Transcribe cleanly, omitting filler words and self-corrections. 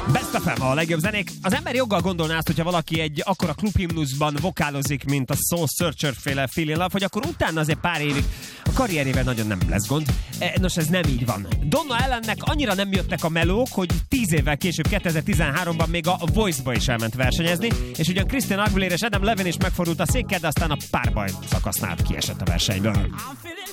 Best of FM, a legjobb zenék. Az ember joggal gondolná azt, hogyha valaki egy akkora klubhimnuszban vokálozik, mint a Soul Searcher-féle Feel in Love, hogy akkor utána azért pár évig a karrierével nagyon nem lesz gond. Nos, ez nem így van. Donna Allennek annyira nem jöttek a melók, hogy 10 évvel később, 2013-ban még a Voice-ba is elment versenyezni, és ugyan Christina Aguilera és Adam Levine is megfordult a székkel, de aztán a párbaj szakasznál kiesett a versenyből.